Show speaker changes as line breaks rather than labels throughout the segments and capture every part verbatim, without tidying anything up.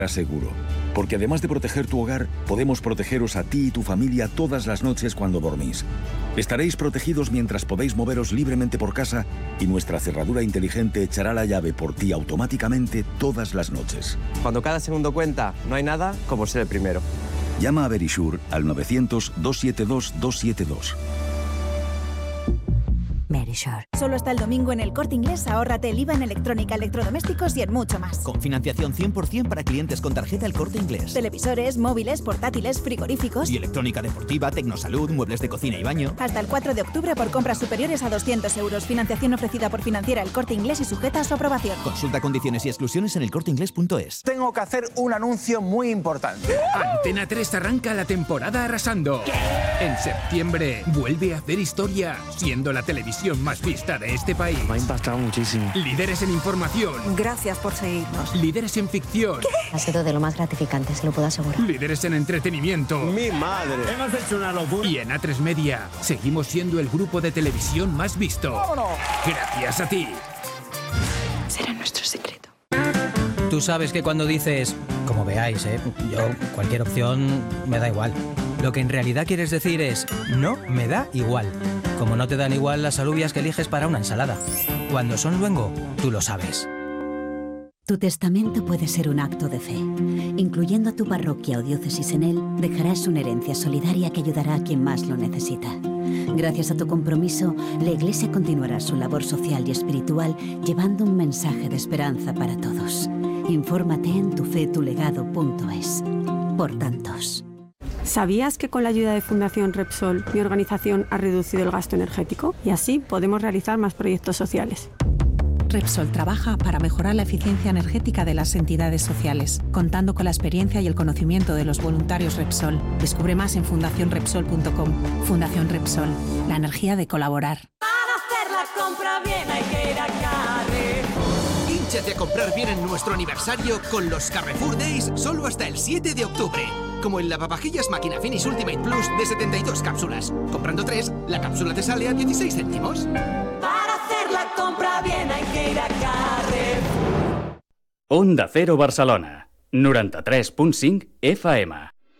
Seguro. Porque además de proteger tu hogar, podemos protegeros a ti y tu familia todas las noches cuando dormís. Estaréis protegidos mientras podéis moveros libremente por casa y nuestra cerradura inteligente echará la llave por ti automáticamente todas las noches.
Cuando cada segundo cuenta, no hay nada como ser el primero.
Llama a Verisure al novecientos, doscientos setenta y dos, doscientos setenta y dos.
Verisure. Solo hasta el domingo en El Corte Inglés ahórrate el I V A en electrónica, electrodomésticos y en mucho más.
Con financiación cien por ciento para clientes con tarjeta El Corte Inglés.
Televisores, móviles, portátiles, frigoríficos
y electrónica deportiva, tecnosalud, muebles de cocina y baño.
Hasta el cuatro de octubre por compras superiores a doscientos euros. Financiación ofrecida por Financiera El Corte Inglés y sujeta a su aprobación.
Consulta condiciones y exclusiones en elcorteinglés punto es.
Tengo que hacer un anuncio muy importante.
Antena tres arranca la temporada arrasando. ¿Qué? En septiembre vuelve a hacer historia, siendo la televisión más vista de este país.
Me ha impactado muchísimo.
Líderes en información.
Gracias por seguirnos.
Líderes en ficción.
¿Qué?
Ha sido de lo más gratificante, se lo puedo asegurar.
Líderes en entretenimiento.
¡Mi madre!
Hemos hecho una locura. Y en A tres Media seguimos siendo el grupo de televisión más visto.
¡Vámonos!
Gracias a ti.
Será nuestro secreto.
Tú sabes que cuando dices, como veáis, ¿eh? yo, cualquier opción me da igual. Lo que en realidad quieres decir es, no me da igual. Como no te dan igual las alubias que eliges para una ensalada. Cuando son luengo, tú lo sabes.
Tu testamento puede ser un acto de fe. Incluyendo a tu parroquia o diócesis en él, dejarás una herencia solidaria que ayudará a quien más lo necesita. Gracias a tu compromiso, la Iglesia continuará su labor social y espiritual llevando un mensaje de esperanza para todos. Infórmate en tufetulegado punto es. Por tantos.
¿Sabías que con la ayuda de Fundación Repsol, mi organización ha reducido el gasto energético? Y así podemos realizar más proyectos sociales.
Repsol trabaja para mejorar la eficiencia energética de las entidades sociales, contando con la experiencia y el conocimiento de los voluntarios Repsol. Descubre más en fundación repsol punto com. Fundación Repsol, la energía de colaborar.
Para hacer la compra bien hay que ir a Carrefour.
Hínchate a comprar bien en nuestro aniversario con los Carrefour Days solo hasta el siete de octubre. Como el lavavajillas Máquina Finish Ultimate Plus de setenta y dos cápsulas. Comprando tres, la cápsula te sale a dieciséis céntimos.
Para hacer la compra bien hay que ir a Carrefour.
Onda Cero Barcelona, noranta-tres punt cinc F M.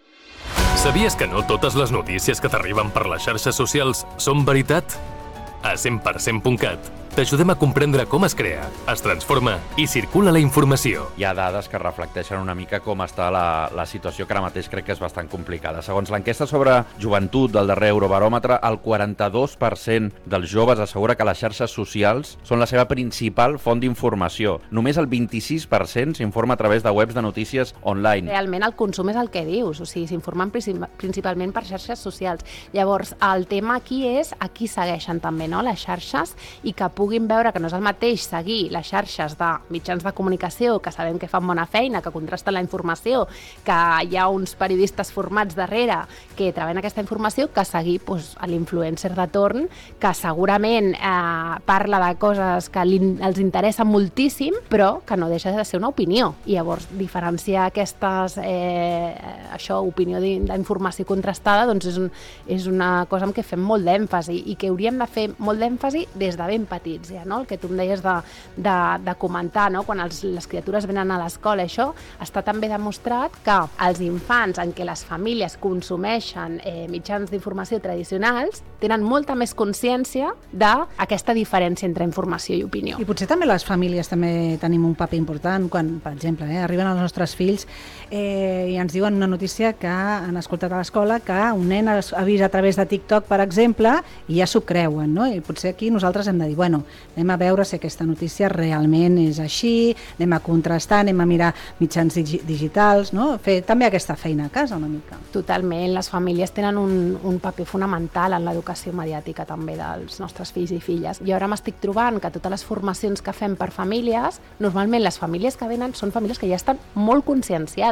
Sabies que no totes les notícies que t'arriben per les xarxes socials són veritat? A cent per cent punt cat t'ajudem a comprendre com es crea, es transforma i circula la informació.
Hi ha dades que reflecteixen una mica com està la, la situació, que ara mateix crec que és bastant complicada. Segons l'enquesta sobre joventut del darrer Eurobaròmetre, el quaranta-dos per cent dels joves assegura que les xarxes socials són la seva principal font d'informació. Només el vint-i-sis per cent s'informa a través de webs de notícies online.
Realment el consum és el que dius, o sigui, s'informen principalment per xarxes socials. Llavors, el tema aquí és a qui segueixen també, no?, les xarxes, i que puguin veure que no és el mateix seguir les xarxes de mitjans de comunicació, que sabem que fan bona feina, que contrasten la informació, que hi ha uns periodistes formats darrere que treballen aquesta informació, que seguir doncs, l'influencer de torn, que segurament eh, parla de coses que li, els interessen moltíssim, però que no deixa de ser una opinió. I llavors, diferenciar aquestes, eh, això, opinió d'informació contrastada, doncs és, un, és una cosa en què fem molt d'èmfasi i que hauríem de fer molt d'èmfasi des de ben petits. Ja, no? El que tu em deies de, de, de comentar, no? Quan els, les criatures venen a l'escola, això està també demostrat que els infants en què les famílies consumeixen eh, mitjans d'informació tradicionals tenen molta més consciència d'aquesta diferència entre informació i opinió.
I potser també les famílies també tenim un paper important quan, per exemple, eh, arriben els nostres fills eh, i ens diuen una notícia que han escoltat a l'escola, que un nen ha vist a través de TikTok, per exemple, i ja s'ho creuen, no? I potser aquí nosaltres hem de dir, bueno, anem a veure si aquesta notícia realment és així, anem a contrastar, anem a mirar mitjans digi digitals, no? Fer també aquesta feina a casa una mica.
Totalment, les famílies tenen un, un paper fonamental en l'educació mediàtica també dels nostres fills i filles. I ara m'estic trobant que totes les formacions que fem per famílies, normalment les famílies que venen són famílies que ja estan molt conscienciades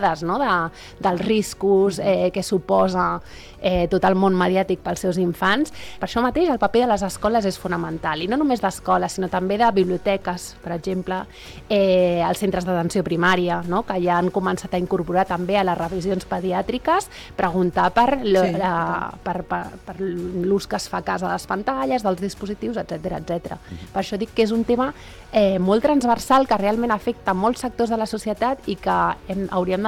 dades, no? de, dels riscos eh, que suposa eh, tot el món mediàtic pels seus infants. Per això mateix el paper de les escoles és fonamental, i no només d'escoles, sinó també de biblioteques, per exemple, eh, els centres d'atenció primària, no? que ja han començat a incorporar també a les revisions pediàtriques, preguntar per, sí, la, per, per, per l'ús que es fa a casa de les pantalles, dels dispositius, etcètera, etcètera. Mm-hmm. Per això dic que és un tema eh, molt transversal, que realment afecta molts sectors de la societat i que hem, hauríem de